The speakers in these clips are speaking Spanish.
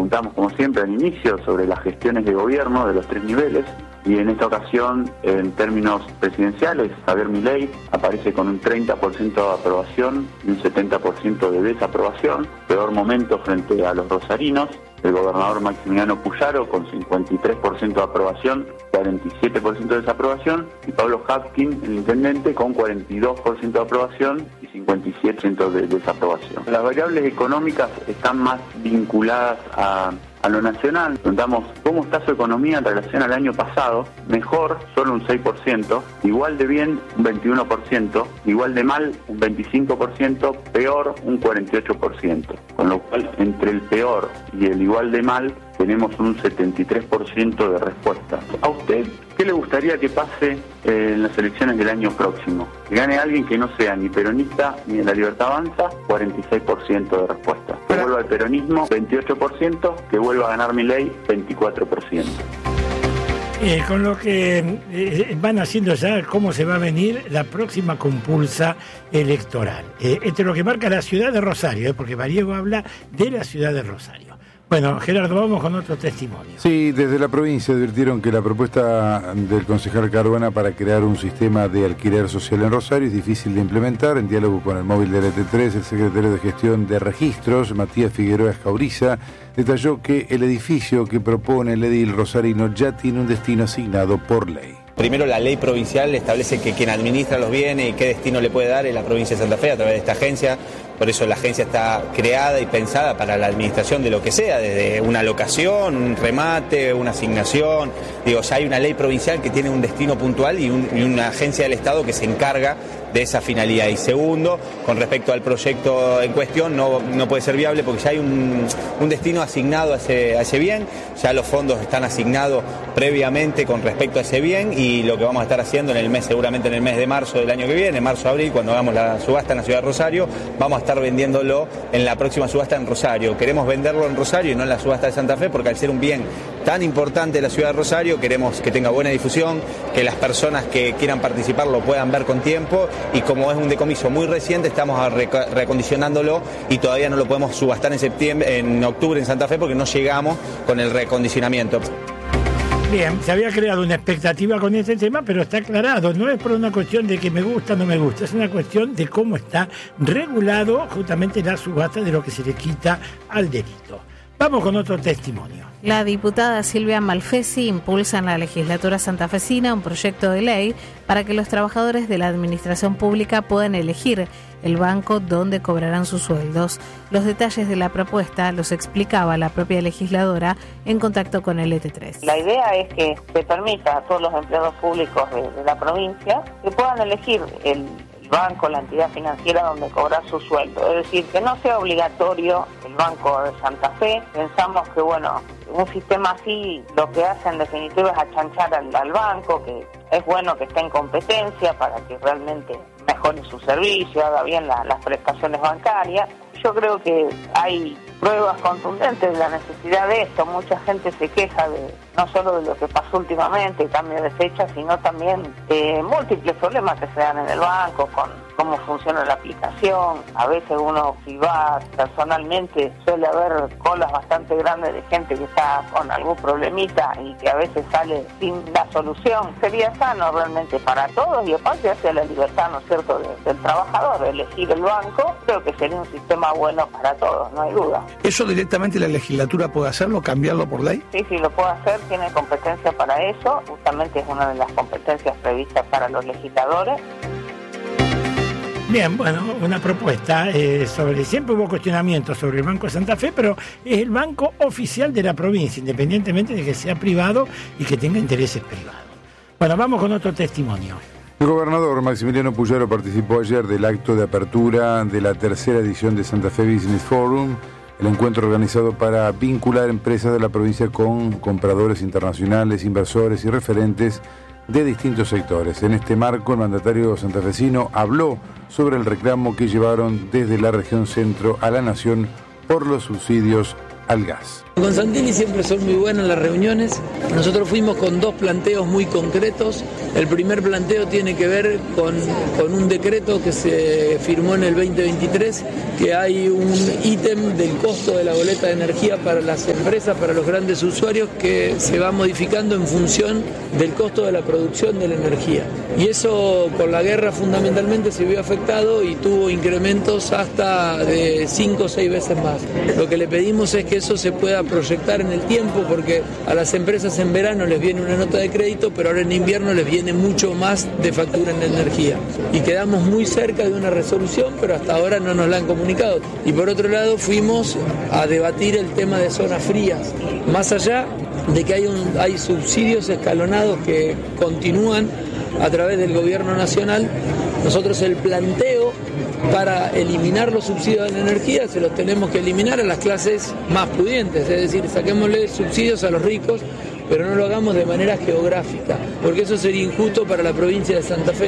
preguntamos, como siempre, al inicio sobre las gestiones de gobierno de los 3 niveles. Y en esta ocasión, en términos presidenciales, Javier Milei aparece con un 30% de aprobación y un 70% de desaprobación. Peor momento frente a los rosarinos. El gobernador Maximiliano Puyaro con 53% de aprobación, 47% de desaprobación. Y Pablo Habskin, el intendente, con 42% de aprobación y 57% de desaprobación. Las variables económicas están más vinculadas a lo nacional. Preguntamos cómo está su economía en relación al año pasado. Mejor, solo un 6%, igual de bien, un 21%, igual de mal, un 25%, peor, un 48%. Con lo cual, entre el peor y el igual de mal, tenemos un 73% de respuesta. ¿A usted qué le gustaría que pase en las elecciones del año próximo? Que gane alguien que no sea ni peronista ni de La Libertad Avanza, 46% de respuesta. Que vuelva al peronismo, 28%, que vuelva a ganar Milei, 24%. Con lo que van haciendo ya cómo se va a venir la próxima compulsa electoral. Esto es lo que marca la ciudad de Rosario, porque Variego habla de la ciudad de Rosario. Bueno, Gerardo, vamos con otro testimonio. Sí, desde la provincia advirtieron que la propuesta del concejal Caruana para crear un sistema de alquiler social en Rosario es difícil de implementar. En diálogo con el móvil del ET3, el secretario de Gestión de Registros, Matías Figueroa Escauriza, detalló que el edificio que propone el edil rosarino ya tiene un destino asignado por ley. Primero, la ley provincial establece que quien administra los bienes y qué destino le puede dar es la provincia de Santa Fe a través de esta agencia. Por eso la agencia está creada y pensada para la administración de lo que sea, desde una locación, un remate, una asignación. Digo, ya hay una ley provincial que tiene un destino puntual y una agencia del Estado que se encarga de esa finalidad. Y segundo, con respecto al proyecto en cuestión, no puede ser viable porque ya hay un destino asignado a ese bien, ya los fondos están asignados previamente con respecto a ese bien, y lo que vamos a estar haciendo seguramente en el mes de marzo del año que viene, marzo-abril, cuando hagamos la subasta en la ciudad de Rosario, vamos a estar vendiéndolo en la próxima subasta en Rosario. Queremos venderlo en Rosario y no en la subasta de Santa Fe, porque al ser un bien tan importante de la ciudad de Rosario, queremos que tenga buena difusión, que las personas que quieran participar lo puedan ver con tiempo, y como es un decomiso muy reciente, estamos reacondicionándolo y todavía no lo podemos subastar en octubre en Santa Fe porque no llegamos con el reacondicionamiento. Bien, se había creado una expectativa con este tema, pero está aclarado. No es por una cuestión de que me gusta o no me gusta, es una cuestión de cómo está regulado justamente la subasta de lo que se le quita al delito. Vamos con otro testimonio. La diputada Silvia Malfesi impulsa en la legislatura santafesina un proyecto de ley para que los trabajadores de la administración pública puedan elegir el banco donde cobrarán sus sueldos. Los detalles de la propuesta los explicaba la propia legisladora en contacto con el ET3. La idea es que se permita a todos los empleados públicos de la provincia que puedan elegir el banco, la entidad financiera donde cobrar su sueldo. Es decir, que no sea obligatorio el Banco de Santa Fe. Pensamos que, un sistema así lo que hace en definitiva es achanchar al banco, que es bueno que esté en competencia para que realmente mejore su servicio, haga bien las prestaciones bancarias. Yo creo que hay pruebas contundentes de la necesidad de esto. Mucha gente se queja no solo de lo que pasó últimamente, el cambio de fecha, sino también de múltiples problemas que se dan en el banco, con cómo funciona la aplicación. A veces uno, si va personalmente, suele haber colas bastante grandes de gente que está con algún problemita y que a veces sale sin la solución. Sería sano realmente para todos, y aparte hacia la libertad, ¿no es cierto?, del trabajador, elegir el banco. Creo que sería un sistema bueno para todos, no hay duda. ¿Eso directamente la legislatura puede hacerlo, cambiarlo por ley? Sí, lo puede hacer, tiene competencia para eso. Justamente es una de las competencias previstas para los legisladores. Bien, una propuesta siempre hubo cuestionamientos sobre el Banco de Santa Fe, pero es el banco oficial de la provincia, independientemente de que sea privado y que tenga intereses privados. Bueno, vamos con otro testimonio. El gobernador Maximiliano Puyaro participó ayer del acto de apertura de la tercera edición de Santa Fe Business Forum, el encuentro organizado para vincular empresas de la provincia con compradores internacionales, inversores y referentes de distintos sectores. En este marco, el mandatario santafesino habló sobre el reclamo que llevaron desde la región centro a la nación por los subsidios al gas. Con Santini siempre son muy buenas las reuniones. Nosotros fuimos con 2 planteos muy concretos. El primer planteo tiene que ver con un decreto que se firmó en el 2023, que hay un ítem del costo de la boleta de energía para las empresas, para los grandes usuarios, que se va modificando en función del costo de la producción de la energía. Y eso con la guerra fundamentalmente se vio afectado y tuvo incrementos hasta de 5 o 6 veces más. Lo que le pedimos es que eso se pueda proyectar en el tiempo, porque a las empresas en verano les viene una nota de crédito, pero ahora en invierno les viene mucho más de factura en energía. Y quedamos muy cerca de una resolución, pero hasta ahora no nos la han comunicado. Y por otro lado fuimos a debatir el tema de zonas frías, más allá de que hay subsidios escalonados que continúan a través del gobierno nacional. Nosotros el planteo para eliminar los subsidios de la energía se los tenemos que eliminar a las clases más pudientes, es decir, saquémosle subsidios a los ricos, pero no lo hagamos de manera geográfica, porque eso sería injusto para la provincia de Santa Fe.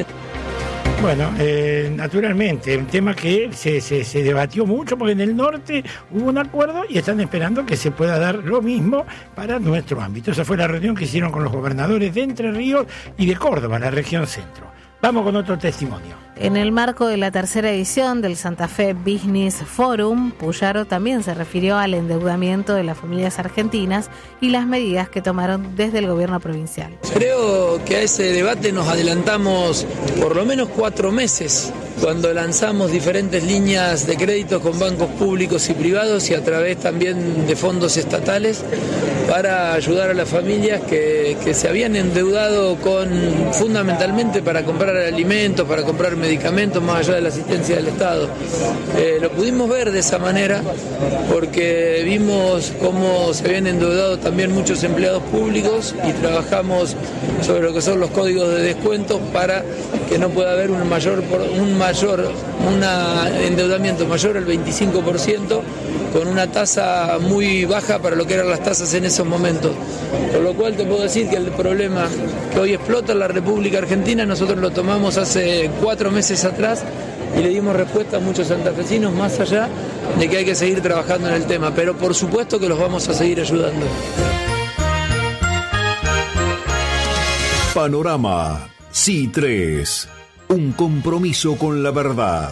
Bueno, naturalmente, un tema que se debatió mucho, porque en el norte hubo un acuerdo y están esperando que se pueda dar lo mismo para nuestro ámbito. Esa fue la reunión que hicieron con los gobernadores de Entre Ríos y de Córdoba, la región centro. Vamos con otro testimonio. En el marco de la tercera edición del Santa Fe Business Forum, Puyaro también se refirió al endeudamiento de las familias argentinas y las medidas que tomaron desde el gobierno provincial. Creo que a ese debate nos adelantamos por lo menos 4 meses, cuando lanzamos diferentes líneas de crédito con bancos públicos y privados y a través también de fondos estatales para ayudar a las familias que se habían endeudado fundamentalmente para comprar alimentos, para comprar medicamentos, más allá de la asistencia del Estado. Lo pudimos ver de esa manera porque vimos cómo se habían endeudado también muchos empleados públicos y trabajamos sobre lo que son los códigos de descuento para que no pueda haber un endeudamiento mayor al 25%, con una tasa muy baja para lo que eran las tasas en esos momentos. Por lo cual te puedo decir que el problema que hoy explota en la República Argentina, nosotros lo tomamos hace 4 meses atrás y le dimos respuesta a muchos santafesinos, más allá de que hay que seguir trabajando en el tema, pero por supuesto que los vamos a seguir ayudando. Panorama C3, un compromiso con la verdad.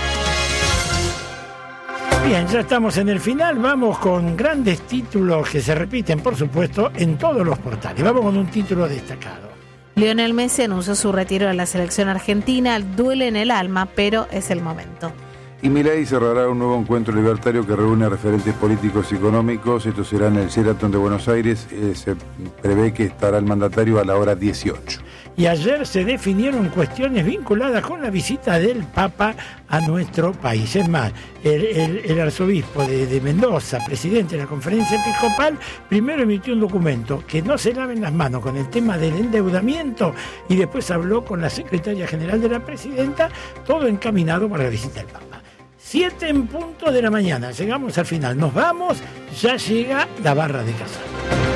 Bien, ya estamos en el final, vamos con grandes títulos que se repiten, por supuesto, en todos los portales. Vamos con un título destacado. Lionel Messi anunció su retiro de la selección argentina, duele en el alma, pero es el momento. Y Milei cerrará un nuevo encuentro libertario que reúne a referentes políticos y económicos. Esto será en el Sheraton de Buenos Aires. Se prevé que estará el mandatario a la hora 18. Y ayer se definieron cuestiones vinculadas con la visita del Papa a nuestro país. Es más, el arzobispo de Mendoza, presidente de la conferencia episcopal, primero emitió un documento que no se laven las manos con el tema del endeudamiento y después habló con la secretaria general de la presidenta, todo encaminado para la visita del Papa. 7 en punto de la mañana, llegamos al final, nos vamos, ya llega la barra de Casal.